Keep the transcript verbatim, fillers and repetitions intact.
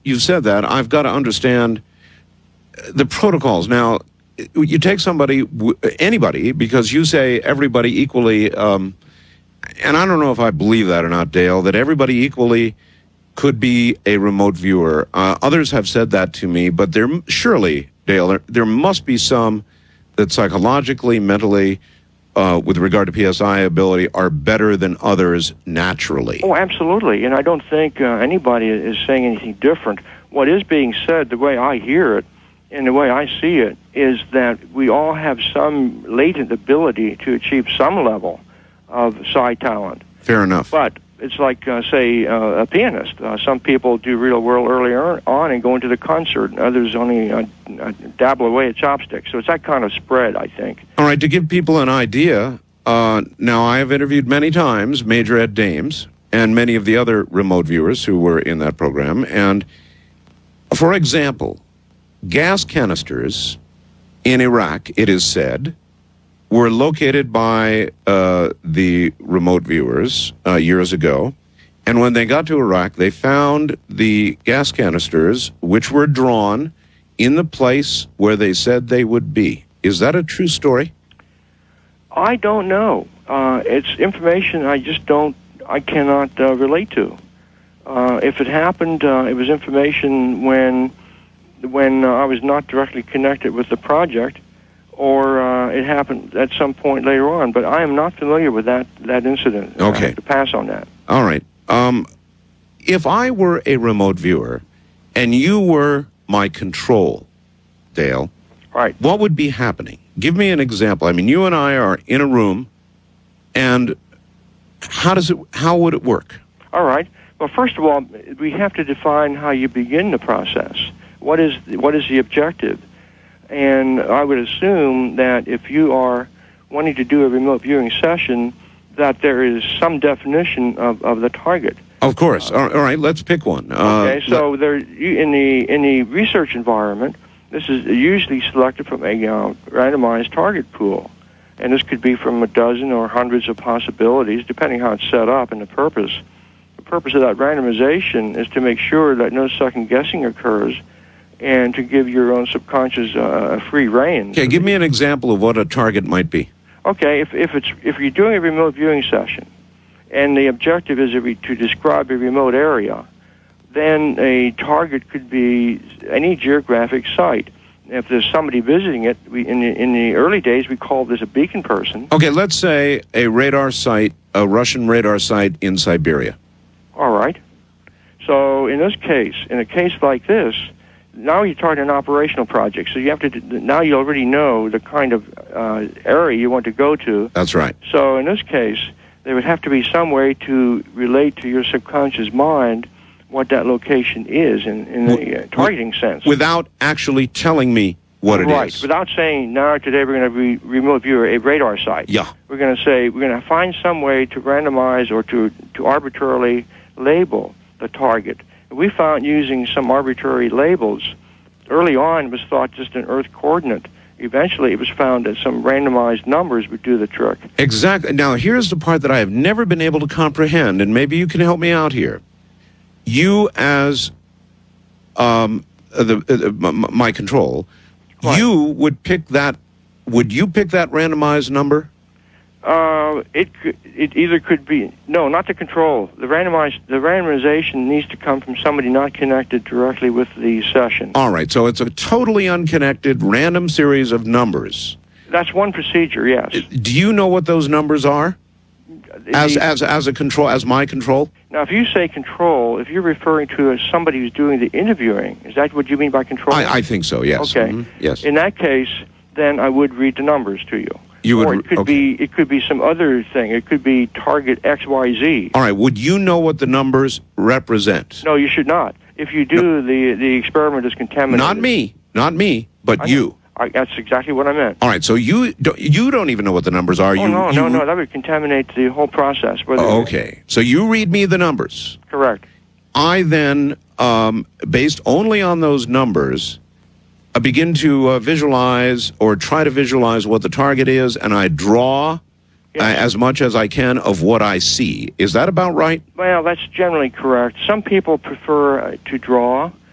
you've said that, I've got to understand the protocols. Now, you take somebody, anybody, because you say everybody equally, um, and I don't know if I believe that or not, Dale, that everybody equally could be a remote viewer. Uh, others have said that to me, but there surely, Dale, there, there must be some that psychologically, mentally, uh, with regard to P S I ability, are better than others naturally. Oh, absolutely, and I don't think uh, anybody is saying anything different. What is being said, the way I hear it, and the way I see it, is that we all have some latent ability to achieve some level of psi talent. Fair enough. But it's like, uh, say, uh, a pianist. Uh, some people do real well earlier on and go into the concert, and others only uh, uh, dabble away at chopsticks. So it's that kind of spread, I think. All right, to give people an idea, uh, now I have interviewed many times Major Ed Dames and many of the other remote viewers who were in that program, and for example, gas canisters in Iraq, it is said, were located by uh, the remote viewers uh, years ago. And when they got to Iraq, they found the gas canisters, which were drawn in the place where they said they would be. Is that a true story? I don't know. Uh, it's information I just don't, I cannot uh, relate to. Uh, if it happened, uh, it was information when when uh, I was not directly connected with the project, or uh, it happened at some point later on. But I am not familiar with that, that incident. Okay. I have to pass on that. All right. Um, if I were a remote viewer and you were my control, Dale, right, what would be happening? Give me an example. I mean, you and I are in a room, and how does it? How would it work? All right. Well, first of all, we have to define how you begin the process. What is what is the objective? And I would assume that if you are wanting to do a remote viewing session, that there is some definition of, of the target. Of course. Uh, all right, let's pick one. Uh, okay, so there, you, in the in the research environment, this is usually selected from a uh, randomized target pool, and this could be from a dozen or hundreds of possibilities, depending how it's set up and the purpose. The purpose of that randomization is to make sure that no second guessing occurs, and to give your own subconscious uh, a free rein. Okay, give me an example of what a target might be. Okay, if if it's if you're doing a remote viewing session, and the objective is to describe a remote area, then a target could be any geographic site. If there's somebody visiting it, we, in the in the early days we called this a beacon person. Okay, let's say a radar site, a Russian radar site in Siberia. All right. So in this case, in a case like this, now you're talking an operational project, so you have to, now you already know the kind of uh, area you want to go to. That's right. So in this case, there would have to be some way to relate to your subconscious mind what that location is in, in the uh, targeting sense. Without actually telling me what it right. is. Right, without saying, now today we're going to re- remote view a radar site. Yeah. We're going to say, we're going to find some way to randomize or to, to arbitrarily label the target. We found using some arbitrary labels, early on it was thought just an Earth coordinate. Eventually it was found that some randomized numbers would do the trick. Exactly. Now here's the part that I have never been able to comprehend, and maybe you can help me out here. You as um, the, uh, my control, what? you would pick that, would you pick that randomized number? Uh, it could, it either could be no, not the control. The randomized the randomization needs to come from somebody not connected directly with the session. All right, so it's a totally unconnected random series of numbers. That's one procedure, yes. Do you know what those numbers are? As the, as as a control, as my control? Now, if you say control, if you're referring to as somebody who's doing the interviewing, is that what you mean by control? I, I think so. Yes. Okay. Mm-hmm. Yes. In that case, then I would read the numbers to you. You would, or it could okay. be it could be some other thing. It could be target X Y Z. All right. Would you know what the numbers represent? No, you should not. If you do, no. the the experiment is contaminated. Not me. Not me. But I you. I, that's exactly what I meant. All right. So you don't, you don't even know what the numbers are. Oh, you, no, you, no, no. That would contaminate the whole process. Whether oh, okay. So you read me the numbers. Correct. I then, um, based only on those numbers, I begin to uh, visualize or try to visualize what the target is, and I draw yes. uh, as much as I can of what I see. Is that about right? Well, that's generally correct. Some people prefer uh, to draw.